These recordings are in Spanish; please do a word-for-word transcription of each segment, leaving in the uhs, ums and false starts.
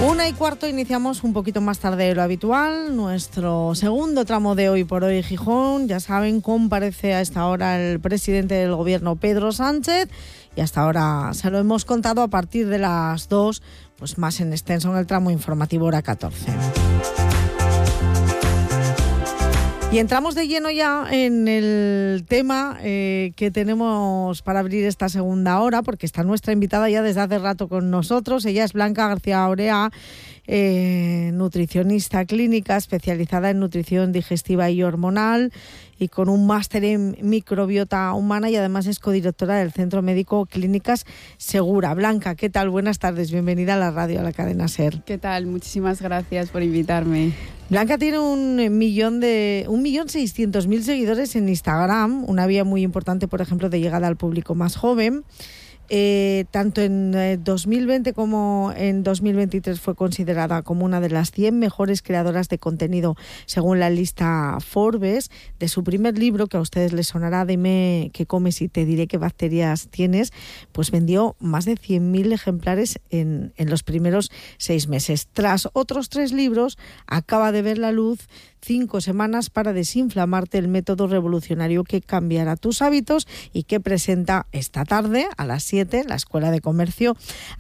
Una y cuarto iniciamos un poquito más tarde de lo habitual, nuestro segundo tramo de Hoy por Hoy Gijón. Ya saben, comparece a esta hora el presidente del gobierno, Pedro Sánchez, y hasta ahora se lo hemos contado a partir de las dos, pues más en extenso en el tramo informativo hora catorce. Y entramos de lleno ya en el tema eh, que tenemos para abrir esta segunda hora, porque está nuestra invitada ya desde hace rato con nosotros. Ella es Blanca García Orea, eh, nutricionista clínica especializada en nutrición digestiva y hormonal y con un máster en microbiota humana, y además es codirectora del Centro Médico Clínicas Segura. Blanca, ¿qué tal? Buenas tardes, bienvenida a la radio, a la cadena SER. ¿Qué tal? Muchísimas gracias por invitarme. Blanca tiene un millón de un millón seiscientos mil seguidores en Instagram, una vía muy importante, por ejemplo, de llegada al público más joven. Eh, tanto en eh, dos mil veinte como en dos mil veintitrés fue considerada como una de las cien mejores creadoras de contenido según la lista Forbes. De su primer libro, que a ustedes les sonará, Dime qué comes y te diré qué bacterias tienes, pues vendió más de cien mil ejemplares en, en los primeros seis meses. Tras otros tres libros, acaba de ver la luz Cinco semanas para desinflamarte, el método revolucionario que cambiará tus hábitos, y que presenta esta tarde a las siete la Escuela de Comercio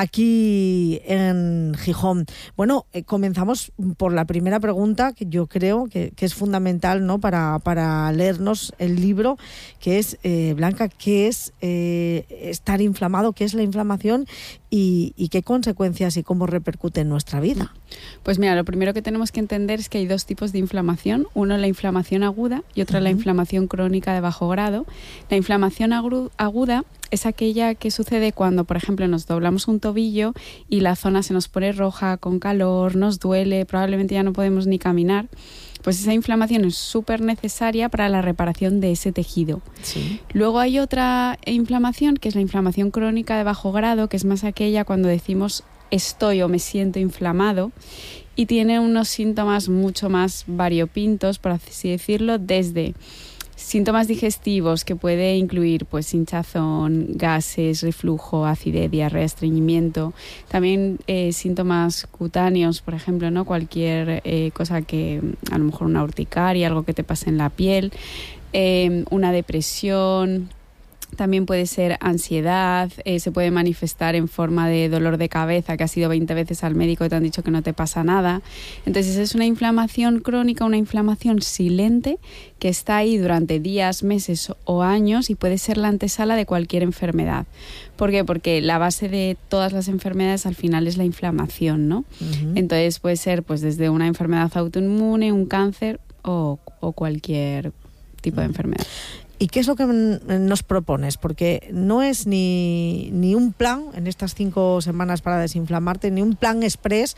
aquí en Gijón. Bueno, eh, comenzamos por la primera pregunta, que yo creo que, que es fundamental, ¿no?, para, para leernos el libro, que es, eh, Blanca, ¿qué es eh, estar inflamado? ¿Qué es la inflamación? Y, y qué consecuencias y cómo repercute en nuestra vida. Pues mira, lo primero que tenemos que entender es que hay dos tipos de inflamación. Uno, la inflamación aguda, y otra, uh-huh. la inflamación crónica de bajo grado. La inflamación agru- aguda es aquella que sucede cuando, por ejemplo, nos doblamos un tobillo y la zona se nos pone roja, con calor, nos duele, probablemente ya no podemos ni caminar. Pues esa inflamación es súper necesaria para la reparación de ese tejido. Sí. Luego hay otra inflamación, que es la inflamación crónica de bajo grado, que es más aquella cuando decimos estoy o me siento inflamado, y tiene unos síntomas mucho más variopintos, por así decirlo, desde síntomas digestivos, que puede incluir pues hinchazón, gases, reflujo, acidez, diarrea, estreñimiento. También eh, síntomas cutáneos, por ejemplo, ¿no? Cualquier eh, cosa que, a lo mejor una urticaria, algo que te pase en la piel, eh, una depresión. También puede ser ansiedad, eh, se puede manifestar en forma de dolor de cabeza, que has ido veinte veces al médico y te han dicho que no te pasa nada. Entonces es una inflamación crónica, una inflamación silente, que está ahí durante días, meses o años, y puede ser la antesala de cualquier enfermedad. ¿Por qué? Porque la base de todas las enfermedades al final es la inflamación, ¿no? Uh-huh. Entonces puede ser pues desde una enfermedad autoinmune, un cáncer o, o cualquier tipo uh-huh. de enfermedad. ¿Y qué es lo que nos propones? Porque no es ni, ni un plan en estas cinco semanas para desinflamarte, ni un plan express.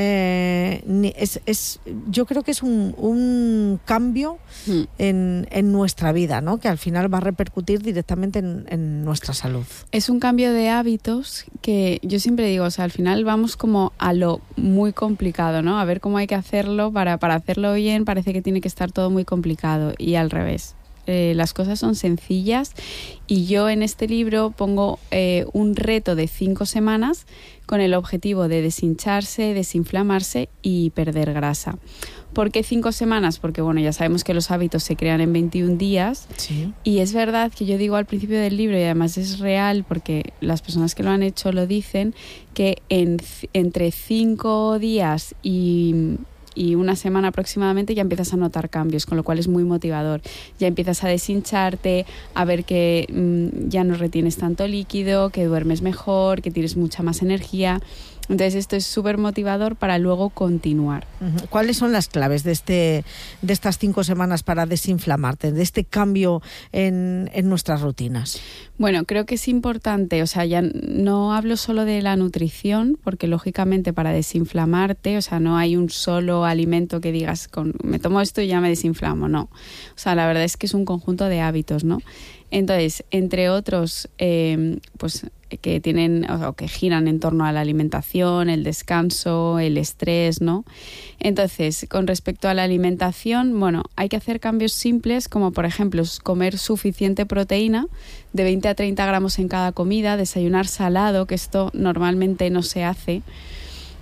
Eh, ni es, es, yo creo que es un, un cambio mm. en, en nuestra vida, ¿no?, que al final va a repercutir directamente en, en nuestra salud. Es un cambio de hábitos que yo siempre digo, o sea, al final vamos como a lo muy complicado, ¿no? A ver cómo hay que hacerlo. Para, para hacerlo bien parece que tiene que estar todo muy complicado, y al revés. Eh, las cosas son sencillas, y yo en este libro pongo eh, un reto de cinco semanas con el objetivo de deshincharse, desinflamarse y perder grasa. ¿Por qué cinco semanas? Porque bueno, ya sabemos que los hábitos se crean en veintiún días. Sí. Y es verdad que yo digo al principio del libro, y además es real porque las personas que lo han hecho lo dicen, que en, entre cinco días y... y una semana aproximadamente ya empiezas a notar cambios, con lo cual es muy motivador. Ya empiezas a deshincharte, a ver que mmm, ya no retienes tanto líquido, que duermes mejor, que tienes mucha más energía. Entonces esto es súper motivador para luego continuar. Uh-huh. ¿Cuáles son las claves de este de estas cinco semanas para desinflamarte, de este cambio en, en nuestras rutinas? Bueno, creo que es importante, o sea, ya no hablo solo de la nutrición, porque lógicamente para desinflamarte, o sea, no hay un solo alimento que digas, con, me tomo esto y ya me desinflamo, no. O sea, la verdad es que es un conjunto de hábitos, ¿no? Entonces, entre otros, eh, pues que tienen o que giran en torno a la alimentación, el descanso, el estrés, ¿no? Entonces, con respecto a la alimentación, bueno, hay que hacer cambios simples, como por ejemplo comer suficiente proteína, de veinte a treinta gramos en cada comida, desayunar salado, que esto normalmente no se hace.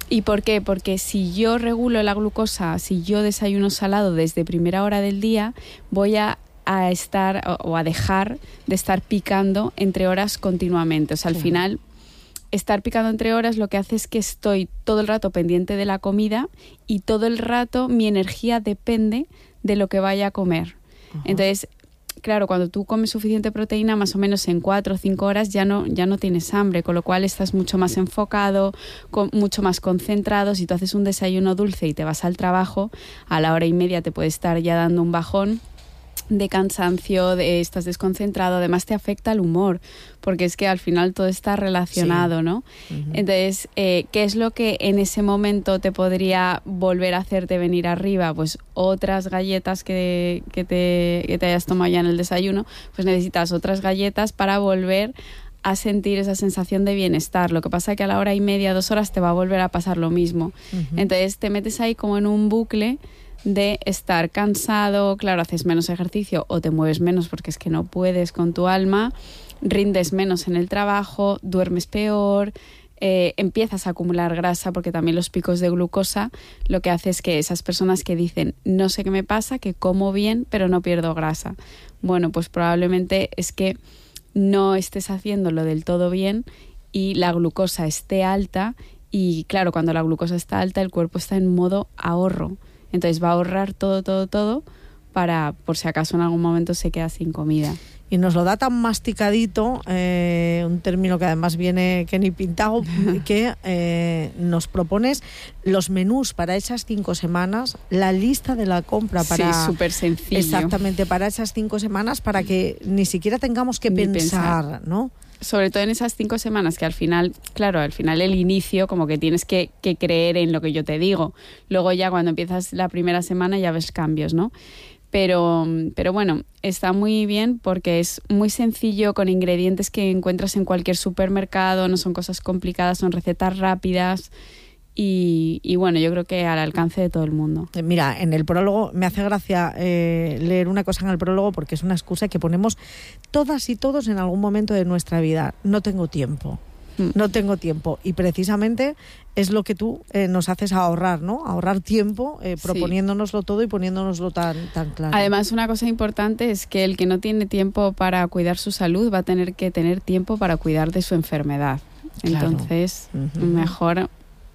¿Y por qué? Porque si yo regulo la glucosa, si yo desayuno salado desde primera hora del día, voy a, a estar o a dejar de estar picando entre horas continuamente. O sea, al sí. final, estar picando entre horas lo que hace es que estoy todo el rato pendiente de la comida y todo el rato mi energía depende de lo que vaya a comer. Uh-huh. Entonces, claro, cuando tú comes suficiente proteína, más o menos en cuatro o cinco horas ya no, ya no tienes hambre, con lo cual estás mucho más enfocado, con, mucho más concentrado. Si tú haces un desayuno dulce y te vas al trabajo, a la hora y media te puede estar ya dando un bajón de cansancio, de, estás desconcentrado, además te afecta el humor, porque es que al final todo está relacionado, sí. ¿no? Uh-huh. Entonces, eh, ¿qué es lo que en ese momento te podría volver a hacerte venir arriba? Pues otras galletas que, que, te, que te hayas tomado ya en el desayuno, pues necesitas otras galletas para volver a sentir esa sensación de bienestar. Lo que pasa es que a la hora y media, dos horas, te va a volver a pasar lo mismo. Uh-huh. Entonces te metes ahí como en un bucle de estar cansado, claro, haces menos ejercicio o te mueves menos porque es que no puedes con tu alma, rindes menos en el trabajo, duermes peor, eh, empiezas a acumular grasa porque también los picos de glucosa lo que hace es que esas personas que dicen no sé qué me pasa, que como bien pero no pierdo grasa, bueno, pues probablemente es que no estés haciéndolo del todo bien y la glucosa esté alta y claro, cuando la glucosa está alta el cuerpo está en modo ahorro. Entonces va a ahorrar todo, todo, todo para, por si acaso en algún momento se queda sin comida. Y nos lo da tan masticadito, eh, un término que además viene que ni pintado, que eh, nos propones los menús para esas cinco semanas, la lista de la compra para... Sí, súper sencillo. Exactamente, para esas cinco semanas, para que ni siquiera tengamos que pensar, pensar, ¿no? Sobre todo en esas cinco semanas que al final, claro, al final el inicio como que tienes que, que creer en lo que yo te digo. Luego ya cuando empiezas la primera semana ya ves cambios, ¿no? Pero, pero bueno, está muy bien porque es muy sencillo con ingredientes que encuentras en cualquier supermercado, no son cosas complicadas, son recetas rápidas. Y, y bueno, yo creo que al alcance de todo el mundo. Mira, en el prólogo me hace gracia eh, leer una cosa en el prólogo porque es una excusa que ponemos todas y todos en algún momento de nuestra vida. No tengo tiempo, mm. no tengo tiempo. Y precisamente es lo que tú eh, nos haces ahorrar, ¿no? Ahorrar tiempo, eh, proponiéndonoslo sí. todo y poniéndonoslo tan, tan claro. Además, una cosa importante es que el que no tiene tiempo para cuidar su salud va a tener que tener tiempo para cuidar de su enfermedad. Claro. Entonces, uh-huh. mejor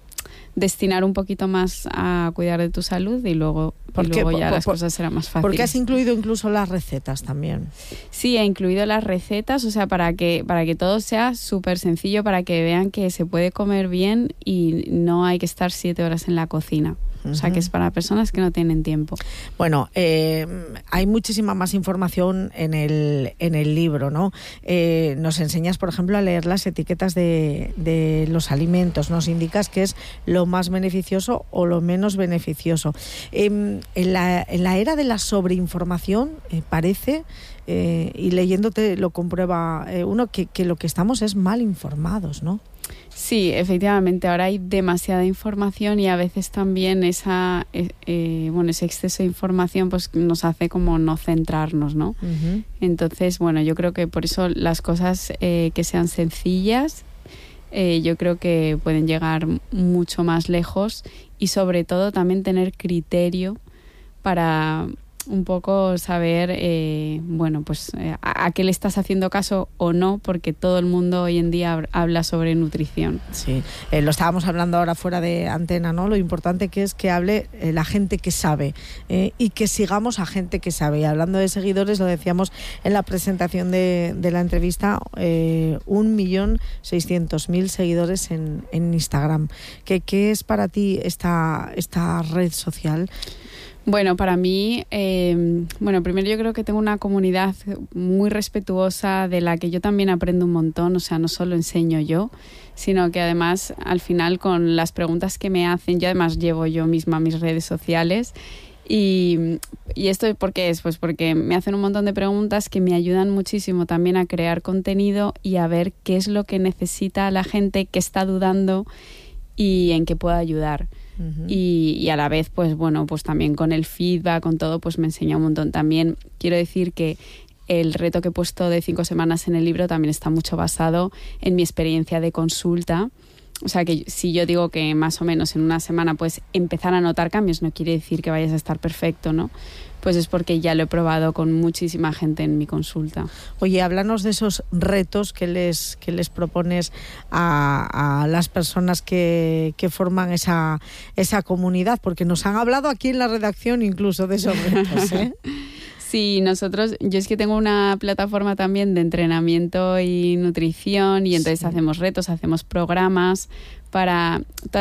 destinar un poquito más a cuidar de tu salud y luego, y luego ya por, las por, cosas serán más fáciles. Porque has incluido incluso las recetas también. Sí, he incluido las recetas, o sea, para que para que todo sea súper sencillo, para que vean que se puede comer bien y no hay que estar siete horas en la cocina. O sea, que es para personas que no tienen tiempo. Bueno, eh, hay muchísima más información en el, en el libro, ¿no? Eh, nos enseñas, por ejemplo, a leer las etiquetas de, de los alimentos. Nos indicas qué es lo más beneficioso o lo menos beneficioso. Eh, en, la, en la era de la sobreinformación, eh, parece, eh, y leyéndote lo comprueba eh, uno, que, que lo que estamos es mal informados, ¿no? Sí, efectivamente, ahora hay demasiada información y a veces también esa, eh, bueno, ese exceso de información pues nos hace como no centrarnos, ¿no? Uh-huh. Entonces, bueno, yo creo que por eso las cosas eh, que sean sencillas, eh, yo creo que pueden llegar mucho más lejos y sobre todo también tener criterio para un poco saber, eh, bueno, pues eh, a, a qué le estás haciendo caso o no, porque todo el mundo hoy en día habla sobre nutrición. Sí, eh, lo estábamos hablando ahora fuera de antena, ¿no? Lo importante que es que hable eh, la gente que sabe eh, y que sigamos a gente que sabe. Y hablando de seguidores, lo decíamos en la presentación de, de la entrevista, eh, un millón seiscientos mil seguidores en, en Instagram. ¿Qué, qué es para ti esta, esta red social? Bueno, para mí, eh, bueno, primero yo creo que tengo una comunidad muy respetuosa de la que yo también aprendo un montón, o sea, no solo enseño yo, sino que además al final con las preguntas que me hacen, yo además llevo yo misma mis redes sociales y, y esto ¿por qué es? Pues porque me hacen un montón de preguntas que me ayudan muchísimo también a crear contenido y a ver qué es lo que necesita la gente que está dudando y en qué puedo ayudar. Uh-huh. Y, y a la vez, pues bueno, pues también con el feedback, con todo, pues me enseña un montón. También quiero decir que el reto que he puesto de cinco semanas en el libro también está mucho basado en mi experiencia de consulta O sea, que si yo digo que más o menos en una semana puedes empezar a notar cambios, no quiere decir que vayas a estar perfecto, ¿no? Pues es porque ya lo he probado con muchísima gente en mi consulta. Oye, háblanos de esos retos que les, que les propones a, a las personas que, que forman esa, esa comunidad, porque nos han hablado aquí en la redacción incluso de esos retos, ¿eh? Sí, nosotros, yo es que tengo una plataforma también de entrenamiento y nutrición y entonces sí. hacemos retos, hacemos programas para